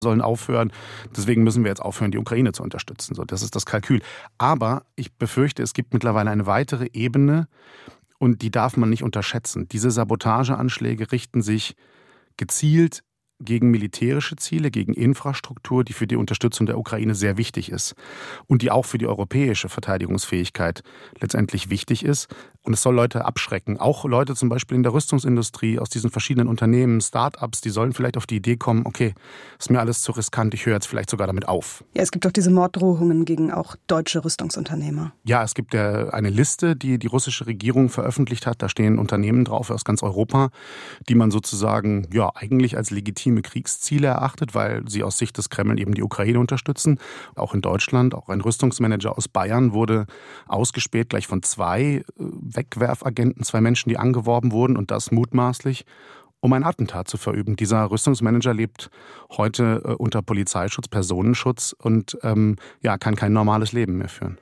sollen aufhören. Deswegen müssen wir jetzt aufhören, die Ukraine zu unterstützen. So, das ist das Kalkül. Aber ich befürchte, es gibt mittlerweile eine weitere Ebene und die darf man nicht unterschätzen. Diese Sabotageanschläge richten sich gezielt gegen militärische Ziele, gegen Infrastruktur, die für die Unterstützung der Ukraine sehr wichtig ist und die auch für die europäische Verteidigungsfähigkeit letztendlich wichtig ist. Und es soll Leute abschrecken, auch Leute zum Beispiel in der Rüstungsindustrie, aus diesen verschiedenen Unternehmen, Start-ups, die sollen vielleicht auf die Idee kommen, okay, ist mir alles zu riskant, ich höre jetzt vielleicht sogar damit auf. Ja, es gibt doch diese Morddrohungen gegen auch deutsche Rüstungsunternehmer. Ja, es gibt eine Liste, die die russische Regierung veröffentlicht hat. Da stehen Unternehmen drauf aus ganz Europa, die man sozusagen ja eigentlich als legitime Kriegsziele erachtet, weil sie aus Sicht des Kreml eben die Ukraine unterstützen. Auch in Deutschland, auch ein Rüstungsmanager aus Bayern wurde ausgespäht, gleich von 2 Wegwerfagenten, 2 Menschen, die angeworben wurden und das mutmaßlich, um ein Attentat zu verüben. Dieser Rüstungsmanager lebt heute unter Polizeischutz, Personenschutz und kann kein normales Leben mehr führen.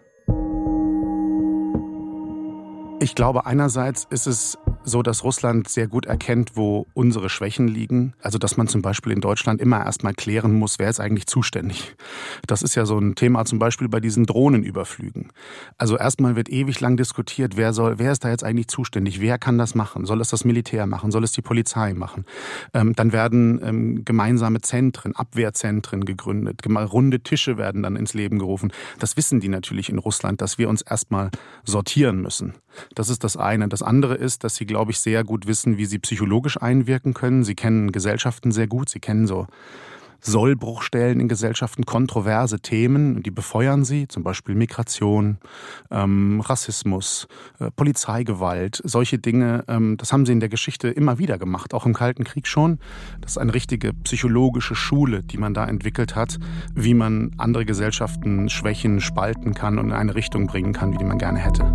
Ich glaube, einerseits ist es so, dass Russland sehr gut erkennt, wo unsere Schwächen liegen. Also, dass man zum Beispiel in Deutschland immer erstmal klären muss, wer ist eigentlich zuständig. Das ist ja so ein Thema zum Beispiel bei diesen Drohnenüberflügen. Also erstmal wird ewig lang diskutiert, wer ist da jetzt eigentlich zuständig? Wer kann das machen? Soll es das Militär machen? Soll es die Polizei machen? Dann werden gemeinsame Zentren, Abwehrzentren gegründet. Runde Tische werden dann ins Leben gerufen. Das wissen die natürlich in Russland, dass wir uns erstmal sortieren müssen. Das ist das eine. Das andere ist, dass sie, glaube ich, sehr gut wissen, wie sie psychologisch einwirken können. Sie kennen Gesellschaften sehr gut. Sie kennen so Sollbruchstellen in Gesellschaften, kontroverse Themen, die befeuern sie, zum Beispiel Migration, Rassismus, Polizeigewalt, solche Dinge. Das haben sie in der Geschichte immer wieder gemacht, auch im Kalten Krieg schon. Das ist eine richtige psychologische Schule, die man da entwickelt hat, wie man andere Gesellschaften schwächen, spalten kann und in eine Richtung bringen kann, wie die man gerne hätte.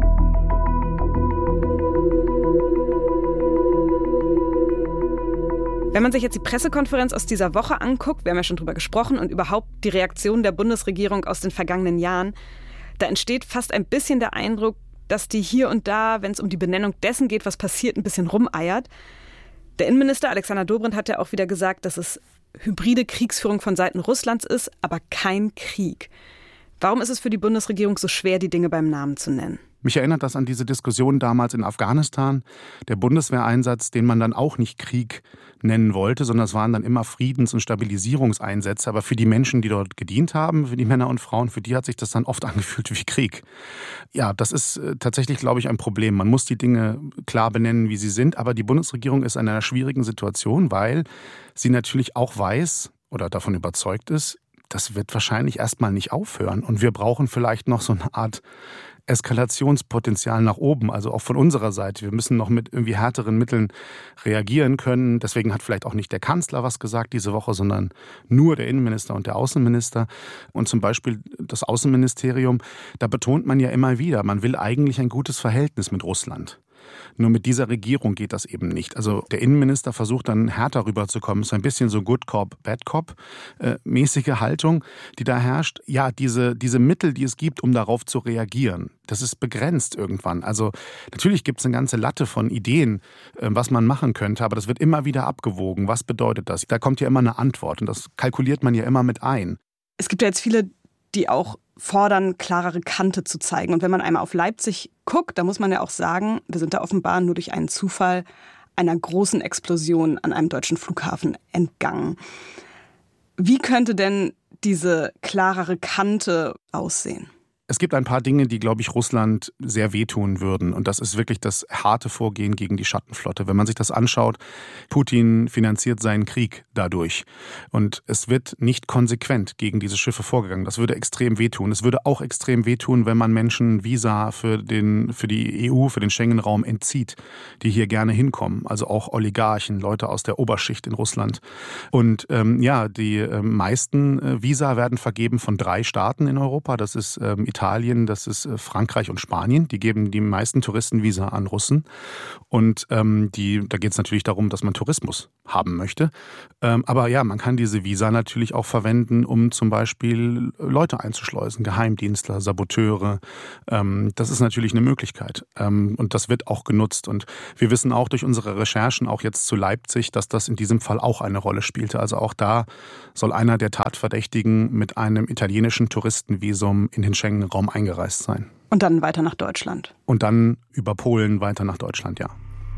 Wenn man sich jetzt die Pressekonferenz aus dieser Woche anguckt, wir haben ja schon drüber gesprochen, und überhaupt die Reaktion der Bundesregierung aus den vergangenen Jahren, da entsteht fast ein bisschen der Eindruck, dass die hier und da, wenn es um die Benennung dessen geht, was passiert, ein bisschen rumeiert. Der Innenminister Alexander Dobrindt hat ja auch wieder gesagt, dass es hybride Kriegsführung von Seiten Russlands ist, aber kein Krieg. Warum ist es für die Bundesregierung so schwer, die Dinge beim Namen zu nennen? Mich erinnert das an diese Diskussion damals in Afghanistan, der Bundeswehreinsatz, den man dann auch nicht Krieg nennen wollte, sondern es waren dann immer Friedens- und Stabilisierungseinsätze. Aber für die Menschen, die dort gedient haben, für die Männer und Frauen, für die hat sich das dann oft angefühlt wie Krieg. Ja, das ist tatsächlich, glaube ich, ein Problem. Man muss die Dinge klar benennen, wie sie sind. Aber die Bundesregierung ist in einer schwierigen Situation, weil sie natürlich auch weiß oder davon überzeugt ist, das wird wahrscheinlich erstmal nicht aufhören. Und wir brauchen vielleicht noch so eine Art Eskalationspotenzial nach oben, also auch von unserer Seite. Wir müssen noch mit irgendwie härteren Mitteln reagieren können. Deswegen hat vielleicht auch nicht der Kanzler was gesagt diese Woche, sondern nur der Innenminister und der Außenminister. Und zum Beispiel das Außenministerium, da betont man ja immer wieder, man will eigentlich ein gutes Verhältnis mit Russland. Nur mit dieser Regierung geht das eben nicht. Also der Innenminister versucht dann härter rüberzukommen. Es ist ein bisschen so Good Cop, Bad Cop mäßige Haltung, die da herrscht. Ja, diese Mittel, die es gibt, um darauf zu reagieren, das ist begrenzt irgendwann. Also natürlich gibt es eine ganze Latte von Ideen, was man machen könnte, aber das wird immer wieder abgewogen. Was bedeutet das? Da kommt ja immer eine Antwort und das kalkuliert man ja immer mit ein. Es gibt ja jetzt viele, die auch fordern, klarere Kante zu zeigen. Und wenn man einmal auf Leipzig guckt, da muss man ja auch sagen, wir sind da offenbar nur durch einen Zufall einer großen Explosion an einem deutschen Flughafen entgangen. Wie könnte denn diese klarere Kante aussehen? Es gibt ein paar Dinge, die, glaube ich, Russland sehr wehtun würden. Und das ist wirklich das harte Vorgehen gegen die Schattenflotte. Wenn man sich das anschaut, Putin finanziert seinen Krieg dadurch. Und es wird nicht konsequent gegen diese Schiffe vorgegangen. Das würde extrem wehtun. Es würde auch extrem wehtun, wenn man Menschen Visa für die EU, für den Schengen-Raum entzieht, die hier gerne hinkommen. Also auch Oligarchen, Leute aus der Oberschicht in Russland. Und die meisten Visa werden vergeben von 3 Staaten in Europa. Das ist Italien, das ist Frankreich und Spanien. Die geben die meisten Touristenvisa an Russen. Und da geht es natürlich darum, dass man Tourismus haben möchte. Aber ja, man kann diese Visa natürlich auch verwenden, um zum Beispiel Leute einzuschleusen, Geheimdienstler, Saboteure. Das ist natürlich eine Möglichkeit. Und das wird auch genutzt. Und wir wissen auch durch unsere Recherchen, auch jetzt zu Leipzig, dass das in diesem Fall auch eine Rolle spielte. Also auch da soll einer der Tatverdächtigen mit einem italienischen Touristenvisum in den Schengen-Raum eingereist sein. Und dann weiter nach Deutschland. Und dann über Polen weiter nach Deutschland, ja.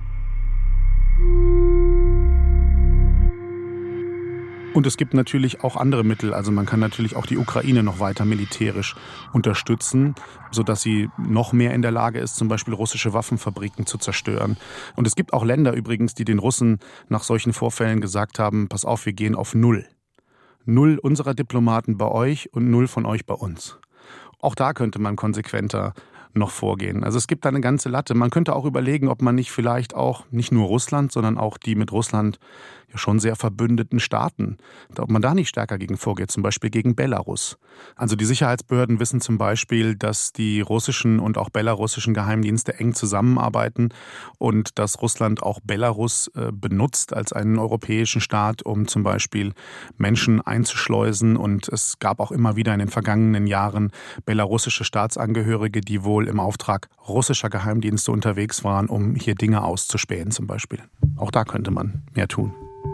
Und es gibt natürlich auch andere Mittel. Also man kann natürlich auch die Ukraine noch weiter militärisch unterstützen, sodass sie noch mehr in der Lage ist, zum Beispiel russische Waffenfabriken zu zerstören. Und es gibt auch Länder übrigens, die den Russen nach solchen Vorfällen gesagt haben, pass auf, wir gehen auf 0. 0 unserer Diplomaten bei euch und 0 von euch bei uns. Auch da könnte man konsequenter noch vorgehen. Also es gibt da eine ganze Latte. Man könnte auch überlegen, ob man nicht vielleicht auch nicht nur Russland, sondern auch die mit Russland ja schon sehr verbündeten Staaten, ob man da nicht stärker gegen vorgeht, zum Beispiel gegen Belarus. Also die Sicherheitsbehörden wissen zum Beispiel, dass die russischen und auch belarussischen Geheimdienste eng zusammenarbeiten und dass Russland auch Belarus benutzt als einen europäischen Staat, um zum Beispiel Menschen einzuschleusen. Und es gab auch immer wieder in den vergangenen Jahren belarussische Staatsangehörige, die wohl im Auftrag russischer Geheimdienste unterwegs waren, um hier Dinge auszuspähen zum Beispiel. Auch da könnte man mehr tun.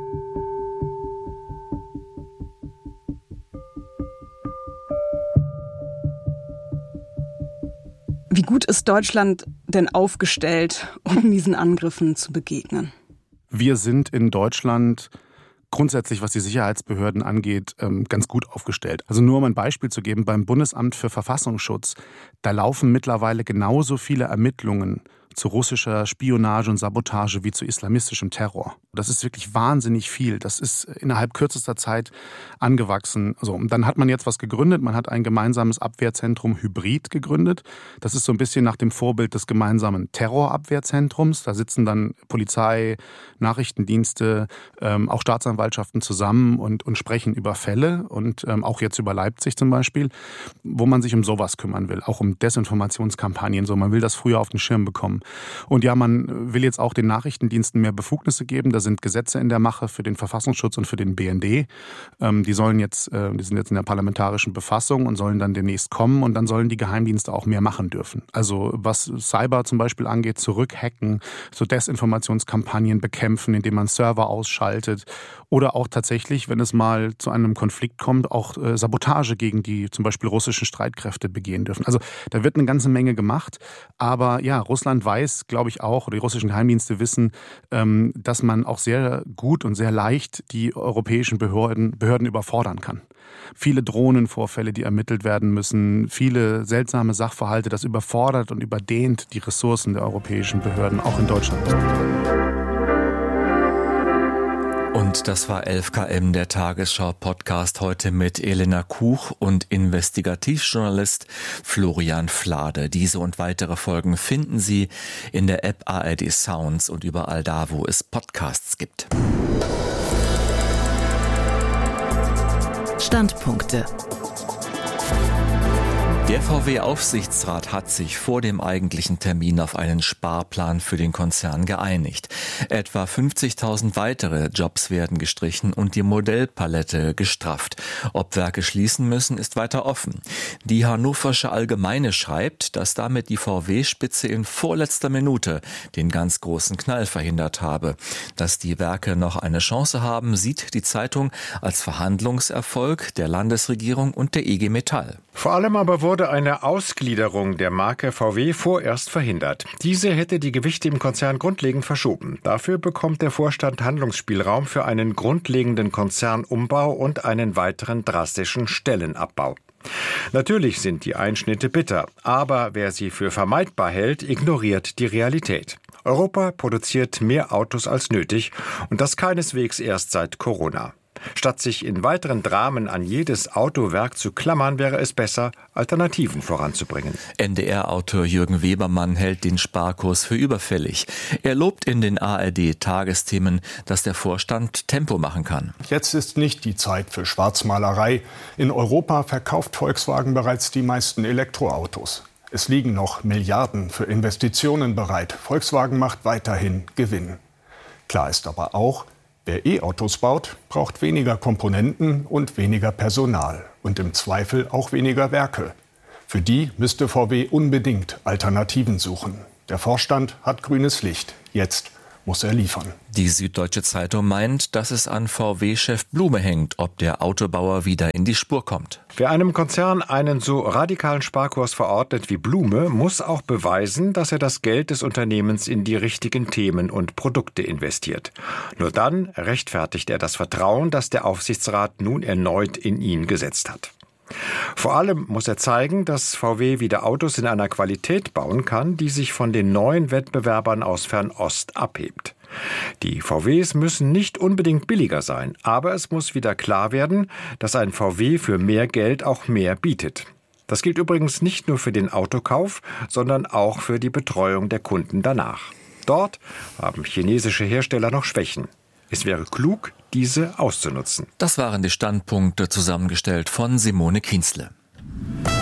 Wie gut ist Deutschland denn aufgestellt, um diesen Angriffen zu begegnen? Wir sind in Deutschland grundsätzlich, was die Sicherheitsbehörden angeht, ganz gut aufgestellt. Also nur um ein Beispiel zu geben, beim Bundesamt für Verfassungsschutz, da laufen mittlerweile genauso viele Ermittlungen zu russischer Spionage und Sabotage wie zu islamistischem Terror. Das ist wirklich wahnsinnig viel. Das ist innerhalb kürzester Zeit angewachsen. So, und dann hat man jetzt was gegründet. Man hat ein gemeinsames Abwehrzentrum Hybrid gegründet. Das ist so ein bisschen nach dem Vorbild des gemeinsamen Terrorabwehrzentrums. Da sitzen dann Polizei, Nachrichtendienste, auch Staatsanwaltschaften zusammen und sprechen über Fälle und auch jetzt über Leipzig zum Beispiel, wo man sich um sowas kümmern will, auch um Desinformationskampagnen. So, man will das früher auf den Schirm bekommen. Und ja, man will jetzt auch den Nachrichtendiensten mehr Befugnisse geben. Da sind Gesetze in der Mache für den Verfassungsschutz und für den BND. Die sind jetzt in der parlamentarischen Befassung und sollen dann demnächst kommen. Und dann sollen die Geheimdienste auch mehr machen dürfen. Also was Cyber zum Beispiel angeht, zurückhacken, so Desinformationskampagnen bekämpfen, indem man Server ausschaltet. Oder auch tatsächlich, wenn es mal zu einem Konflikt kommt, auch Sabotage gegen die zum Beispiel russischen Streitkräfte begehen dürfen. Also da wird eine ganze Menge gemacht. Aber ja, Russland weiß, glaube ich auch, oder die russischen Geheimdienste wissen, dass man auch sehr gut und sehr leicht die europäischen Behörden überfordern kann. Viele Drohnenvorfälle, die ermittelt werden müssen, viele seltsame Sachverhalte, das überfordert und überdehnt die Ressourcen der europäischen Behörden, auch in Deutschland. Und das war 11KM, der Tagesschau-Podcast, heute mit Elena Kuch und Investigativjournalist Florian Flade. Diese und weitere Folgen finden Sie in der App ARD Sounds und überall da, wo es Podcasts gibt. Standpunkte. Der VW-Aufsichtsrat hat sich vor dem eigentlichen Termin auf einen Sparplan für den Konzern geeinigt. Etwa 50.000 weitere Jobs werden gestrichen und die Modellpalette gestrafft. Ob Werke schließen müssen, ist weiter offen. Die Hannoversche Allgemeine schreibt, dass damit die VW-Spitze in vorletzter Minute den ganz großen Knall verhindert habe. Dass die Werke noch eine Chance haben, sieht die Zeitung als Verhandlungserfolg der Landesregierung und der IG Metall. Vor allem aber wurde eine Ausgliederung der Marke VW vorerst verhindert. Diese hätte die Gewichte im Konzern grundlegend verschoben. Dafür bekommt der Vorstand Handlungsspielraum für einen grundlegenden Konzernumbau und einen weiteren drastischen Stellenabbau. Natürlich sind die Einschnitte bitter, aber wer sie für vermeidbar hält, ignoriert die Realität. Europa produziert mehr Autos als nötig und das keineswegs erst seit Corona. Statt sich in weiteren Dramen an jedes Autowerk zu klammern, wäre es besser, Alternativen voranzubringen. NDR-Autor Jürgen Webermann hält den Sparkurs für überfällig. Er lobt in den ARD-Tagesthemen, dass der Vorstand Tempo machen kann. Jetzt ist nicht die Zeit für Schwarzmalerei. In Europa verkauft Volkswagen bereits die meisten Elektroautos. Es liegen noch Milliarden für Investitionen bereit. Volkswagen macht weiterhin Gewinn. Klar ist aber auch, wer E-Autos baut, braucht weniger Komponenten und weniger Personal und im Zweifel auch weniger Werke. Für die müsste VW unbedingt Alternativen suchen. Der Vorstand hat grünes Licht. Jetzt muss er liefern. Die Süddeutsche Zeitung meint, dass es an VW-Chef Blume hängt, ob der Autobauer wieder in die Spur kommt. Wer einem Konzern einen so radikalen Sparkurs verordnet wie Blume, muss auch beweisen, dass er das Geld des Unternehmens in die richtigen Themen und Produkte investiert. Nur dann rechtfertigt er das Vertrauen, das der Aufsichtsrat nun erneut in ihn gesetzt hat. Vor allem muss er zeigen, dass VW wieder Autos in einer Qualität bauen kann, die sich von den neuen Wettbewerbern aus Fernost abhebt. Die VWs müssen nicht unbedingt billiger sein, aber es muss wieder klar werden, dass ein VW für mehr Geld auch mehr bietet. Das gilt übrigens nicht nur für den Autokauf, sondern auch für die Betreuung der Kunden danach. Dort haben chinesische Hersteller noch Schwächen. Es wäre klug, diese auszunutzen. Das waren die Standpunkte, zusammengestellt von Simone Kienzle.